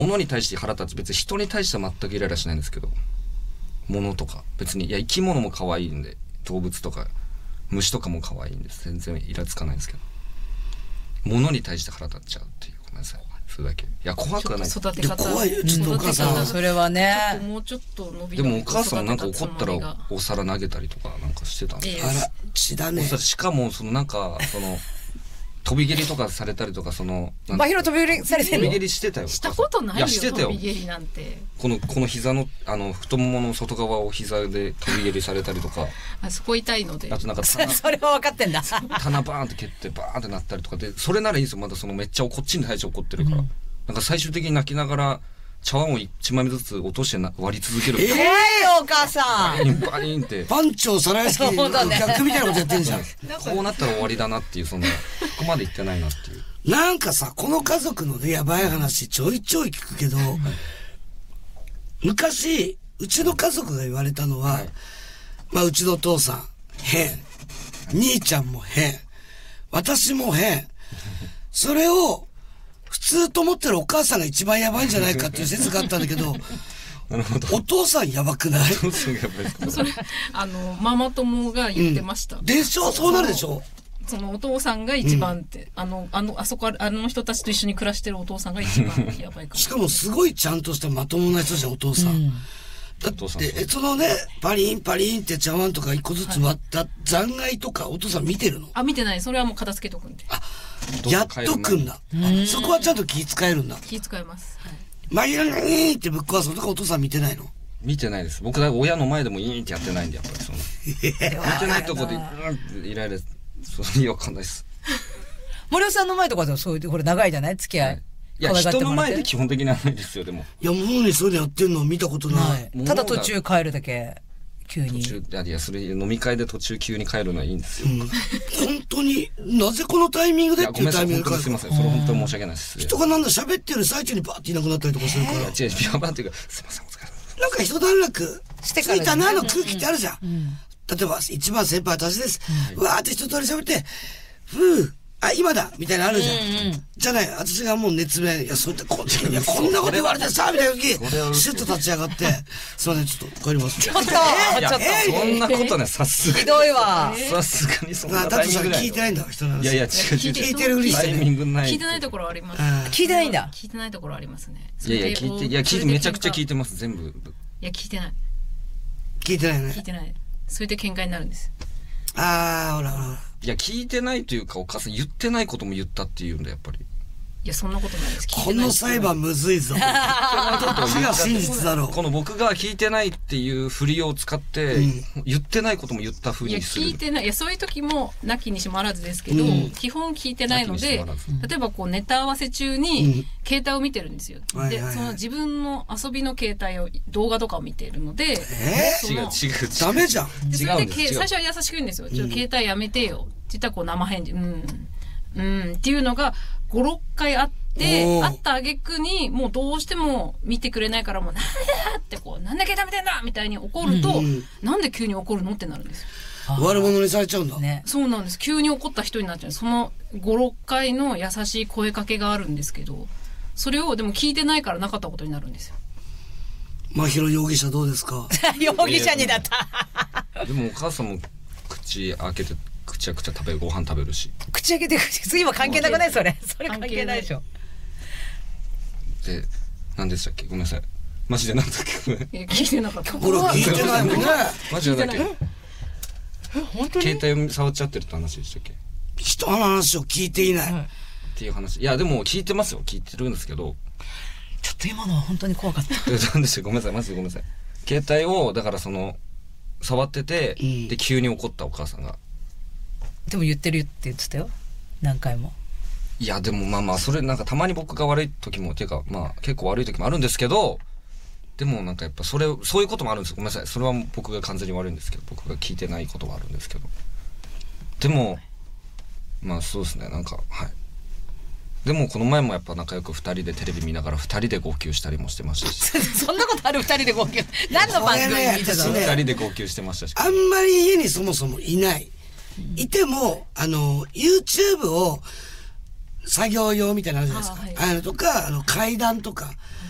物に対して腹立つ、別に人に対しては全くイライラしないんですけど、物とか別に、いや生き物も可愛いんで、動物とか虫とかも可愛いんです。全然イラつかないんですけど、物に対して腹立っちゃうっていう、ごめんなさい、それだけ。いや怖くはない。 育て方怖いよちょっとお母さん。 それはね。 もうちょっと伸びでもお母さんもなんか怒ったらお皿投げたりとかなんかしてたんで。 あら血だね。 しかもそのなんかその飛び蹴りとかされたりとか、その真宙飛び蹴りされてるの？ 飛び蹴りしてたよ。 したことないよ。 してたよ。 飛び蹴りなんて。 この膝の太ももの外側を膝で飛び蹴りされたりとか。 あそこ痛いので。 あとなんかそれは分かってんだ。 棚バーンって蹴ってバーンってなったりとかで、それならいいんですよ。まだそのめっちゃこっちに対して怒ってるから、なんか最終的に泣きながら茶碗を1枚ずつ落として割り続ける。 お母さん。 バリンって。 パンチョ皿屋敷逆みたいなことやってんじゃん。 こうなったら終わりだなっていう、そこまで言ってないなっていう。 なんかさ、この家族のね、やばい話ちょいちょい聞くけど、昔、うちの家族が言われたのは、まあうちのお父さん、変。兄ちゃんも変。私も変。それを、普通と思ってるお母さんが一番やばいんじゃないかっていう説があったんだけど、 なるほど。 お父さんやばくない？ お父さんやばいですか？ それ、ママ友が言ってました。 でしょ？そうなるでしょ？ そのお父さんが一番って、あそこ、人たちと一緒に暮らしてるお父さんが一番やばいから。 しかもすごいちゃんとしたまともな人じゃん、お父さん。だって、そのね、パリンパリンって茶碗とか一個ずつ割った残骸とかお父さん見てるの？ 見てない。それはもう片付けとくんで。 やっとくんだ。そこはちゃんと気使えるんだ。 気使えます。はい。 マイランイーンってぶっ壊すのとかお父さん見てないの？ 見てないです。僕だ親の前でもイーンってやってないんで、やっぱりその。見てないとこで、イライラ、いや、わかんないです。 森尾さんの前とかでもそういう、これ長いじゃない付き合い。 いや、人の前で基本的にはないですよ、でも。 いや、もうにそういうのやってんの見たことない。 ただ途中帰るだけ、急に。 いや、それ飲み会で途中急に帰るのはいいんですよ。 本当に、なぜこのタイミングでっていうタイミングから。すいません、それ本当に申し訳ないです。 人がなんだ喋ってる最中にバーっていなくなったりとかするから。 違う、ビャバーっていうか、すいません、お疲れ様です。 なんか一段落してから。ついたなの空気ってあるじゃん。例えば、一番先輩私です。わーって一通り喋って、ふぅ。今だみたいなのあるじゃん。じゃない、私がもう熱弁、いや、そういった、こんなこと言われてさ、みたいな時、シュッと立ち上がって、すいません、ちょっと帰ります。 ちょっとそんなことね、さすがに。 ひどいわ。 さすがにそんなタイミングで。聞いてないんだ、人の話。 いやいや、違う。 聞いてるふりして。 タイミングない。 聞いてないところあります。 聞いてないんだ。 聞いてないところありますね。 いやいや、聞いて、めちゃくちゃ聞いてます、全部。 いや、聞いてない。 聞いてないね。 聞いてない。それで喧嘩になるんです。 ほらほら。 いや、聞いてないというか、お母さん言ってないことも言ったって言うんだ、やっぱり。 いや、そんなことないです。 この裁判むずいぞ。どっちが真実だろう。 この僕が聞いてないっていう振りを使って、言ってないことも言ったふうにする。 いや、聞いてない。いや、そういう時も、なきにしもあらずですけど、基本聞いてないので、例えばこう、ネタ合わせ中に、携帯を見てるんですよ。で、その自分の遊びの携帯を、動画とかを見ているので、 違う。 ダメじゃん。 それで、最初は優しく言うんですよ。ちょっと携帯やめてよ。って言ったらこう、生返事、っていうのが、5、6回あって、あった挙句に、もうどうしても見てくれないから、もうなんでだってこう、なんで携帯見てんだみたいに怒ると、なんで急に怒るのってなるんですよ。 悪者にされちゃうんだ。 ね。そうなんです。急に怒った人になっちゃう。その5、6回の優しい声かけがあるんですけど、それをでも聞いてないからなかったことになるんですよ。 真宙容疑者どうですか？ 容疑者になった。 でもお母さんも口開けて、くちゃくちゃ食べる、ご飯食べるし。 口開けて、次は関係なくないそれ関係ないでしょ。 で、何でしたっけ？ごめんなさい。マジで何だっけ？ 聞いてなかった。 これ聞いてないもんね。 マジで何だっけ？ 本当に？ 携帯を触っちゃってるって話でしたっけ？ 人の話を聞いていない。 っていう話。いや、でも聞いてますよ。聞いてるんですけど。 ちょっと今のは本当に怖かった。 何でした？ごめんなさい。マジでごめんなさい。携帯を、だから触ってて、で、急に怒ったお母さんが。 でも言ってるって言ってたよ。何回も。 いや、でもまあ、それなんかたまに僕が悪い時も、ていうか、まあ、結構悪い時もあるんですけど、でもなんかやっぱそういうこともあるんですよ。ごめんなさい。それは僕が完全に悪いんですけど、僕が聞いてないことはあるんですけど。でも、まあそうですね、なんか、はい。でもこの前もやっぱ仲良く二人でテレビ見ながら二人で号泣したりもしてましたし。 そんなことある？二人で号泣。何の番組見てたの？ 二人で号泣してましたし。 あんまり家にそもそもいない。いても、YouTube を作業用みたいなのあるじゃないですか。とか、階段とか、